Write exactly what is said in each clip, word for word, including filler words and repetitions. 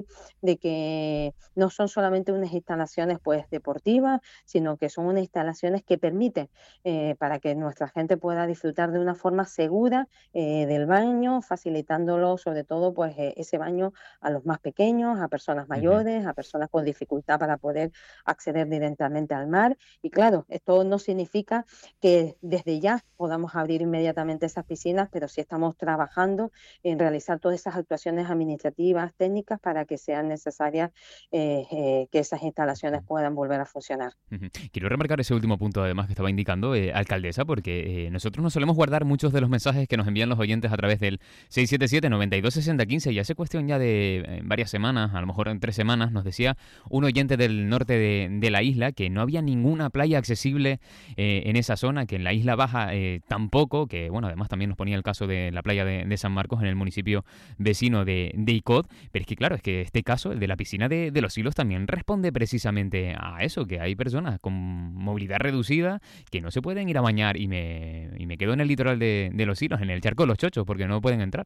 de que no son solamente unas instalaciones pues deportivas, sino que son unas instalaciones que permiten eh, para que nuestra gente pueda disfrutar de una forma segura eh, del baño, facilitándolo sobre todo pues eh, ese baño a los más pequeños, a personas Ujú. mayores, a personas con dificultad para poder acceder directamente al mar. Y claro, esto no significa que desde ya podamos abrir inmediatamente esas piscinas, pero sí estamos trabajando en realizar todas esas actuaciones administrativas, técnicas, para que sean necesarias eh, eh, que esas instalaciones puedan volver a funcionar. Ujú. Quiero remarcar ese último punto, además, que estaba indicando, eh, alcaldesa, porque eh, nosotros nos solemos guardar muchos de los mensajes que nos envían los oyentes a través del seis siete siete, nueve dos seis cero uno cinco, y hace cuestión ya de eh, varias semanas, a lo mejor en tres semanas, nos decía un oyente del norte de, de la isla que no había ninguna playa accesible eh, en esa zona, que en la isla baja eh, tampoco, que bueno, además también nos ponía el caso de la playa de, de San Marcos en el municipio vecino de, de Icod, pero es que claro, es que este caso, el de la piscina de, de los Silos, también responde precisamente a eso, que hay personas con movilidad reducida que no se pueden ir a bañar y me, y me quedo en el litoral de, de los Silos, en el charco de los Chochos, porque no pueden entrar.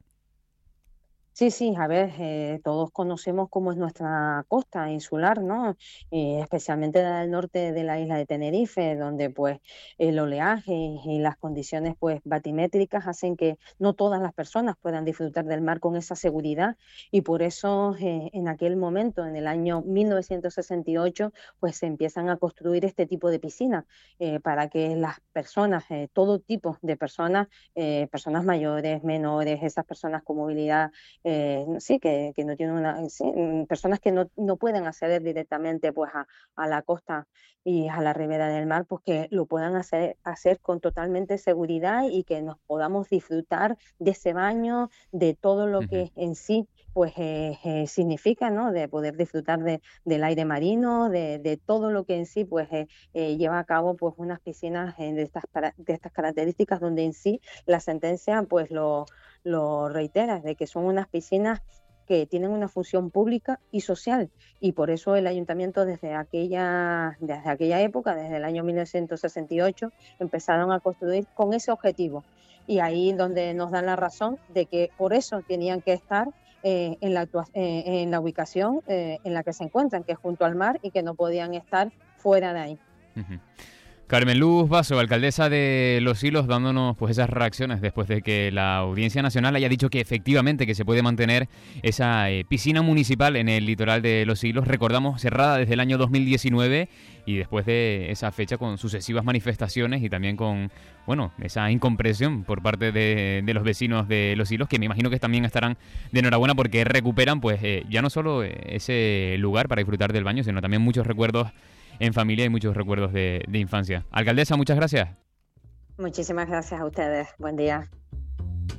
Sí, sí, a ver, eh, todos conocemos cómo es nuestra costa insular, ¿no? Eh, especialmente la del norte de la isla de Tenerife, donde pues el oleaje y las condiciones pues batimétricas hacen que no todas las personas puedan disfrutar del mar con esa seguridad, y por eso eh, en aquel momento, en el año mil novecientos sesenta y ocho, pues se empiezan a construir este tipo de piscinas eh, para que las personas, eh, todo tipo de personas, eh, personas mayores, menores, esas personas con movilidad eh, sí, que, que no tienen una, sí, mm, personas que no, no pueden acceder directamente pues a, a la costa y a la ribera del mar, pues que lo puedan hacer, hacer con totalmente seguridad y que nos podamos disfrutar de ese baño, de todo lo Ujú. que en sí pues eh, eh, significa, ¿no? De poder disfrutar de, del aire marino, de, de todo lo que en sí pues eh, eh, lleva a cabo pues unas piscinas eh, de estas, para- de estas características, donde en sí la sentencia pues lo lo reitera, de que son unas piscinas que tienen una función pública y social, y por eso el ayuntamiento desde aquella, desde aquella época, desde el año mil novecientos sesenta y ocho, empezaron a construir con ese objetivo. Y ahí donde nos dan la razón de que por eso tenían que estar eh, en, la actua- eh, en la ubicación eh, en la que se encuentran, que es junto al mar, y que no podían estar fuera de ahí. Ujú. Carmen Luz Basso, alcaldesa de Los Silos, dándonos pues esas reacciones después de que la Audiencia Nacional haya dicho que efectivamente que se puede mantener esa eh, piscina municipal en el litoral de Los Silos, recordamos, cerrada desde el año dos mil diecinueve, y después de esa fecha con sucesivas manifestaciones y también con, bueno, esa incomprensión por parte de, de los vecinos de Los Silos, que me imagino que también estarán de enhorabuena porque recuperan pues eh, ya no solo ese lugar para disfrutar del baño, sino también muchos recuerdos en familia y muchos recuerdos de, de infancia. Alcaldesa, muchas gracias. Muchísimas gracias a ustedes. Buen día.